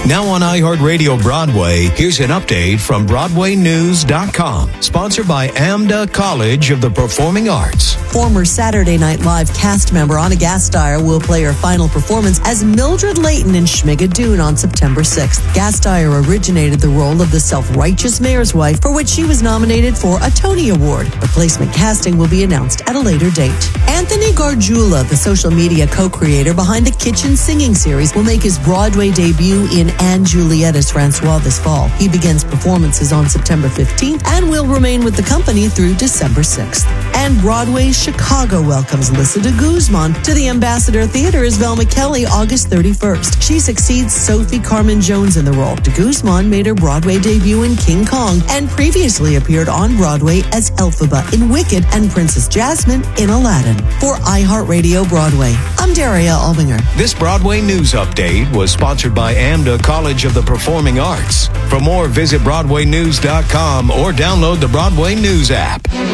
Now on iHeartRadio Broadway, here's an update from BroadwayNews.com. Sponsored by AMDA College of the Performing Arts. Former Saturday Night Live cast member Anna Gasteyer will play her final performance as Mildred Layton in Schmigadoon on September 6th. Gasteyer originated the role of the self-righteous mayor's wife, for which she was nominated for a Tony Award. Replacement casting will be announced at a later date. Anthony Gargiulo, the social media co-creator behind the Kitchen Singing series, will make his Broadway debut in Anne Juliet as Francois this fall. He begins performances on September 15th and will remain with the company through December 6th. And Broadway's Chicago welcomes Lissa de Guzman to the Ambassador Theater as Velma Kelly August 31st. She succeeds Sophie Carmen Jones in the role. De Guzman made her Broadway debut in King Kong and previously appeared on Broadway as Elphaba in Wicked and Princess Jasmine in Aladdin. For iHeartRadio Broadway, I'm Daria Albinger. This Broadway News Update was sponsored by AMDA College of the Performing Arts. For more, visit BroadwayNews.com or download the Broadway News app.